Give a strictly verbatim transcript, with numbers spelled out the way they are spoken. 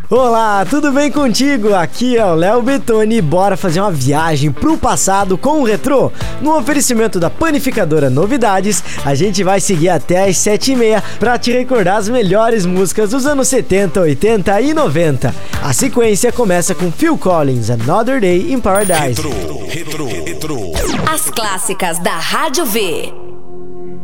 Olá, tudo bem contigo? Aqui é o Léo Bettoni e bora fazer uma viagem pro passado com o retrô. No oferecimento da Panificadora Novidades, a gente vai seguir até às sete e meia pra te recordar as melhores músicas dos anos setenta, oitenta e noventa. A sequência começa com Phil Collins, Another Day in Paradise. Retro, retro, retro. As clássicas da Rádio V.